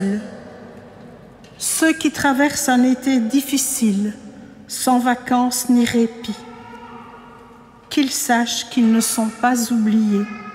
Ceux qui traversent un été difficile, sans vacances ni répit, qu'ils sachent qu'ils ne sont pas oubliés.